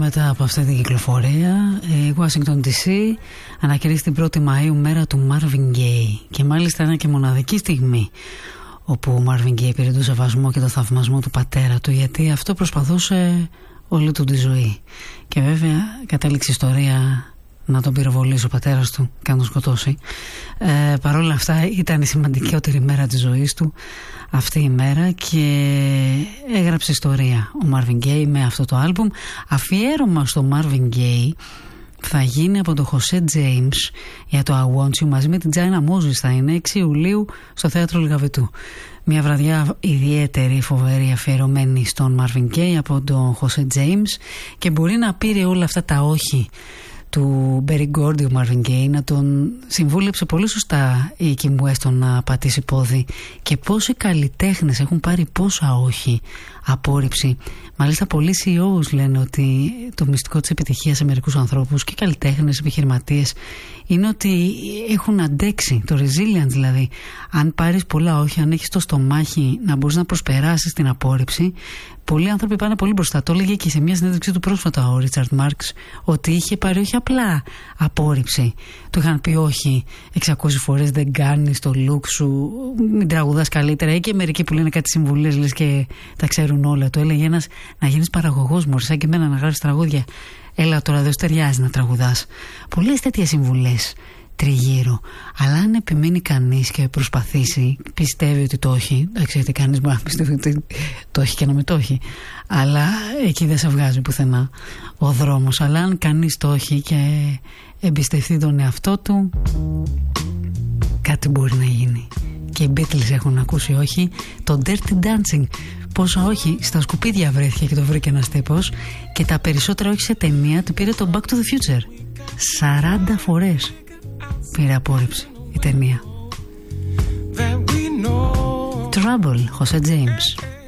μετά από αυτή την κυκλοφορία, η Washington DC ανακηρύσσει την 1η Μαΐου μέρα του Marvin Gaye. Και μάλιστα είναι και μοναδική στιγμή όπου ο Marvin Gaye πήρε το σεβασμό και το θαυμασμό του πατέρα του, γιατί αυτό προσπαθούσε όλη του τη ζωή. Και βέβαια κατέληξε η ιστορία να τον πυροβολήσει ο πατέρας του και να τον σκοτώσει. Παρ' όλα αυτά ήταν η σημαντικότερη μέρα της ζωής του αυτή η μέρα και έγραψε ιστορία ο Marvin Gaye με αυτό το άλμπουμ. Αφιέρωμα στο Marvin Gaye θα γίνει από τον Jose James για το I Want You μαζί με την China Moses. Θα είναι 6 Ιουλίου στο Θέατρο Λιγαβητού. Μια βραδιά ιδιαίτερη, φοβερή, αφιερωμένη στον Marvin Gaye από τον Jose James, και μπορεί να πήρε όλα αυτά τα όχι του Berry Gordy ο Marvin Gaye, να τον συμβούλεψε πολύ σωστά η Kim Weston να πατήσει πόδι, και πόσοι καλλιτέχνες έχουν πάρει πόσα όχι, απόρριψη. Μάλιστα πολλοί CEOs λένε ότι το μυστικό της επιτυχίας σε μερικούς ανθρώπους και καλλιτέχνες, επιχειρηματίες, είναι ότι έχουν αντέξει, το resilience δηλαδή. Αν πάρεις πολλά όχι, αν έχεις το στομάχι να μπορείς να προσπεράσεις την απόρριψη, πολλοί άνθρωποι πάνε πολύ μπροστά. Το έλεγε και σε μια συνέντευξή του πρόσφατα ο Ρίτσαρντ Μάρξ, ότι είχε πάρει όχι απλά απόρριψη. Του είχαν πει όχι 600 φορές, δεν κάνεις το look σου, μην τραγουδάς καλύτερα, ή και μερικοί που λένε κάτι συμβουλές, λες και τα ξέρουν όλα. Το έλεγε ένας, να γίνεις παραγωγός, μωρέ, σαν και εμένα να γράφεις τραγούδια. Έλα τώρα, δεν σου ταιριάζει να τραγουδάς. Πολλές τέτοιες συμβουλές τριγύρω. Αλλά αν επιμένει κανείς και προσπαθήσει, πιστεύει ότι το έχει. Εντάξει, γιατί κανείς μπορεί να πιστεύει ότι το έχει και να μην το έχει. Αλλά εκεί δεν σε βγάζει πουθενά ο δρόμος. Αλλά αν κανείς το έχει και εμπιστευτεί τον εαυτό του, κάτι μπορεί να γίνει. Και οι Beatles έχουν ακούσει όχι. Το Dirty Dancing, πόσα όχι, στα σκουπίδια βρέθηκε και το βρήκε ένας τύπος. Και τα περισσότερα όχι σε ταινία, του πήρε το Back to the Future. 40 φορές πήρε απόρριψη η ταινία. Trouble, Jose James.